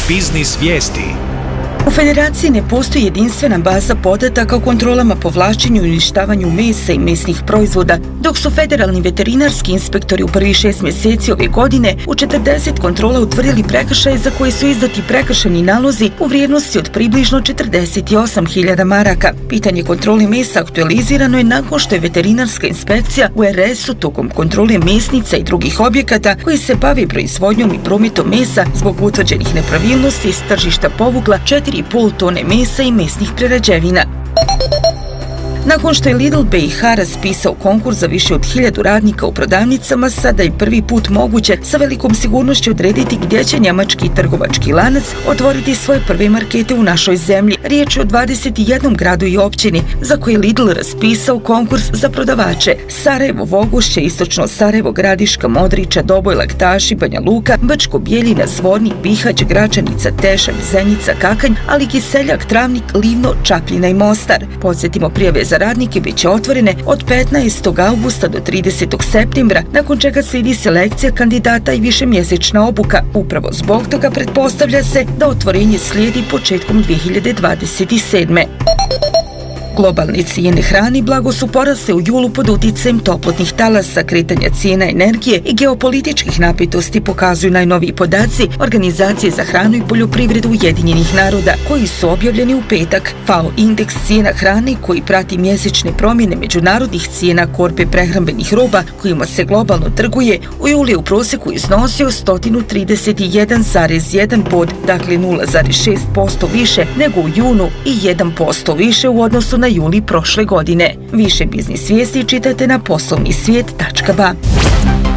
Biznis vijesti. U Federaciji ne postoji jedinstvena baza podataka o kontrolama po vlačenju i uništavanju mesa i mesnih proizvoda, dok su federalni veterinarski inspektori u prvih 6 mjeseci ove godine u 40 kontrola utvrdili prekršaje za koje su izdati prekršajni nalozi u vrijednosti od približno 48.000 maraka. Pitanje kontrole mesa aktualizirano je nakon što je veterinarska inspekcija u RS-u tokom kontrole mesnica i drugih objekata koji se bave proizvodnjom i prometom mesa zbog utvrđenih nepravilnosti iz tržišta povukla 4,5 tone mesa i mesnih prerađevina. Nakon što je Lidl BiH raspisao konkurs za više od 1000 radnika u prodavnicama, sada je prvi put moguće sa velikom sigurnošću odrediti gdje će njemački trgovački lanac otvoriti svoje prve markete u našoj zemlji. Riječ je o 21 gradu i općini za koje je Lidl raspisao konkurs za prodavače: Sarajevo, Vogošće, Istočno Sarajevo, Gradiška, Modriča, Doboj, Laktaši, Banja Luka, Brčko, Bijeljina, Zvornik, Bihać, Gračanica, Tešak, Zenica, Kakanj, ali i Kiseljak, Travnik, Livno, Čapljina i Mostar. Podsjetimo, prijave za radnike bit će otvorene od 15. augusta do 30. septembra, nakon čega slijedi selekcija kandidata i višemjesečna obuka. Upravo zbog toga pretpostavlja se da otvorenje slijedi početkom 2027. Globalne cijene hrane blago su porasle u julu pod utjecajem toplotnih talasa, kretanja cijena energije i geopolitičkih napetosti, pokazuju najnoviji podaci Organizacije za hranu i poljoprivredu Ujedinjenih naroda, koji su objavljeni u petak. FAO indeks cijena hrane, koji prati mjesečne promjene međunarodnih cijena korpe prehrambenih roba kojima se globalno trguje, u juli je u prosjeku iznosio 131,1 bod, dakle 0,6% više nego u junu i 1% više u odnosu na juli prošle godine. Više biznis vijesti čitate na poslovnisvijet.ba.